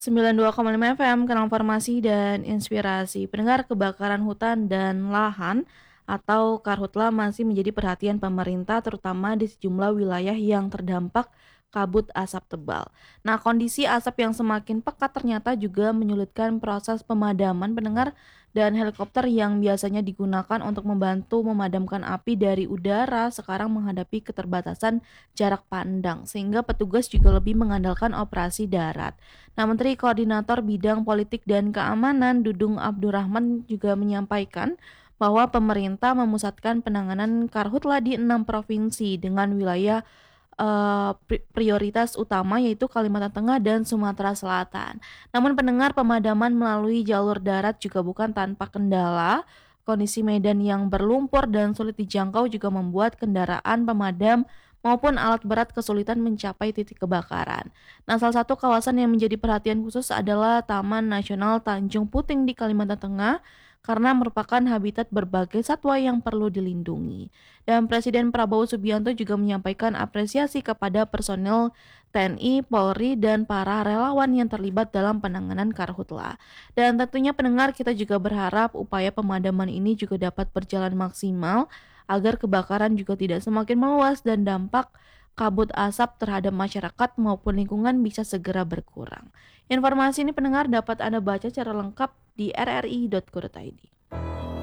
92,5 FM, Kanal Farmasi dan Inspirasi. Pendengar, kebakaran hutan dan lahan atau karhutla masih menjadi perhatian pemerintah terutama di sejumlah wilayah yang terdampak kabut asap tebal. Nah, kondisi asap yang semakin pekat ternyata juga menyulitkan proses pemadaman pendengar dan helikopter yang biasanya digunakan untuk membantu memadamkan api dari udara sekarang menghadapi keterbatasan jarak pandang sehingga petugas juga lebih mengandalkan operasi darat. Nah, Menteri Koordinator Bidang Politik dan Keamanan Dudung Abdurrahman juga menyampaikan bahwa pemerintah memusatkan penanganan karhutla di 6 provinsi dengan wilayah prioritas utama yaitu Kalimantan Tengah dan Sumatera Selatan. Namun pendengar, pemadaman melalui jalur darat juga bukan tanpa kendala. Kondisi medan yang berlumpur dan sulit dijangkau juga membuat kendaraan pemadam maupun alat berat kesulitan mencapai titik kebakaran. Nah, salah satu kawasan yang menjadi perhatian khusus adalah Taman Nasional Tanjung Puting di Kalimantan Tengah karena merupakan habitat berbagai satwa yang perlu dilindungi. Dan Presiden Prabowo Subianto juga menyampaikan apresiasi kepada personel TNI, Polri, dan para relawan yang terlibat dalam penanganan karhutla. Dan tentunya pendengar, kita juga berharap upaya pemadaman ini juga dapat berjalan maksimal agar kebakaran juga tidak semakin meluas dan dampak kabut asap terhadap masyarakat maupun lingkungan bisa segera berkurang. Informasi ini pendengar dapat Anda baca secara lengkap di rri.co.id.